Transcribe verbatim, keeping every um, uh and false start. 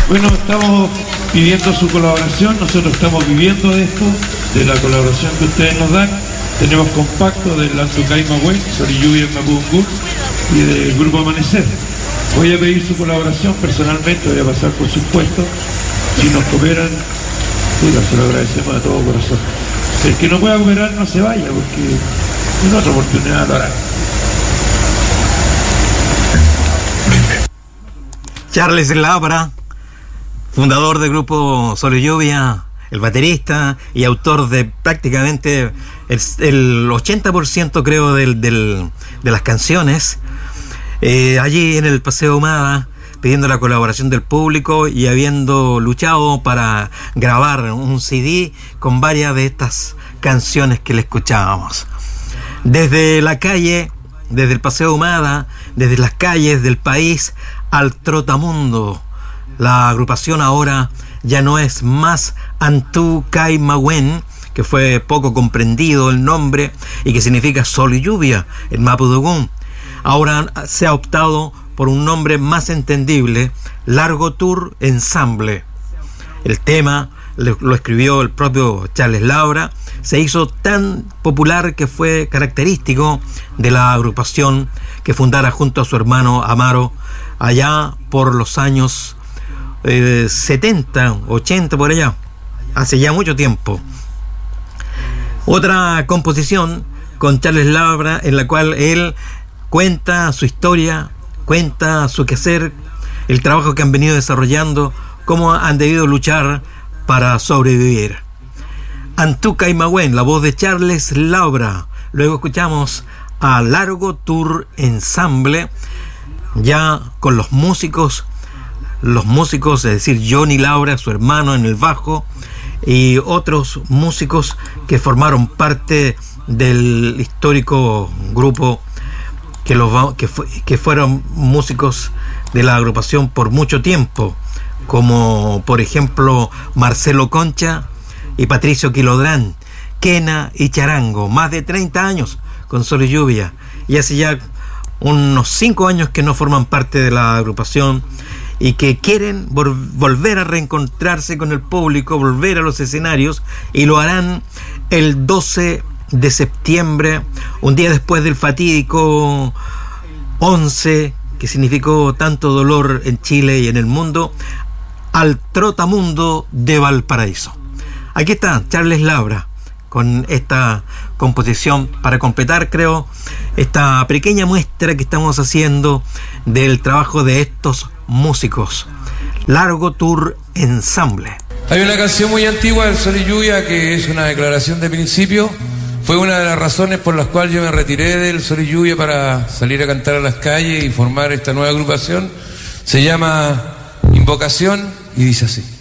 Bueno, estamos pidiendo su colaboración, nosotros estamos viviendo de esto, de la colaboración que ustedes nos dan. Tenemos compacto del Antucay Magüen, Sol y Lluvia en Mapudungun y del Grupo Amanecer. Voy a pedir su colaboración personalmente, voy a pasar por sus puestos. Si nos cooperan, puta, se lo agradecemos de todo corazón. El que no pueda cooperar no se vaya, porque en otra oportunidad lo hará. Charles Labra, fundador del grupo Sol y Lluvia, el baterista y autor de prácticamente el, el ochenta por ciento creo del, del, de las canciones, eh, allí en el Paseo Humada, pidiendo la colaboración del público y habiendo luchado para grabar un C D con varias de estas canciones que le escuchábamos. Desde la calle, desde el Paseo Humada, desde las calles del país al Trotamundo, la agrupación ahora ya no es más Antucay Magüen, que fue poco comprendido el nombre y que significa sol y lluvia en Mapudungun. Ahora se ha optado por un nombre más entendible, Largo Tour Ensamble. El tema lo escribió el propio Charles Labra, se hizo tan popular que fue característico de la agrupación que fundara junto a su hermano Amaro allá por los años eh, setenta, ochenta, por allá, hace ya mucho tiempo. Otra composición con Charles Labra en la cual él cuenta su historia, cuenta su quehacer, el trabajo que han venido desarrollando, cómo han debido luchar para sobrevivir. Antucay Magüen, la voz de Charles Labra. Luego escuchamos a Largo Tour Ensamble, ya con los músicos, los músicos, es decir, Johnny Labra, su hermano en el bajo, y otros músicos que formaron parte del histórico grupo que, los, que, fu- que fueron músicos de la agrupación por mucho tiempo, como por ejemplo Marcelo Concha y Patricio Quilodrán, quena y charango, más de treinta años con Sol y Lluvia, y hace ya unos cinco años que no forman parte de la agrupación y que quieren vol- volver a reencontrarse con el público, volver a los escenarios, y lo harán el doce de septiembre, un día después del fatídico once, que significó tanto dolor en Chile y en el mundo, al Trotamundo de Valparaíso. Aquí está Charles Labra con esta composición para completar, creo, esta pequeña muestra que estamos haciendo del trabajo de estos músicos. Largo Tour Ensamble. Hay una canción muy antigua del Sol y Lluvia que es una declaración de principio. Fue una de las razones por las cuales yo me retiré del Sol y Lluvia para salir a cantar a las calles y formar esta nueva agrupación. Se llama Invocación y dice así.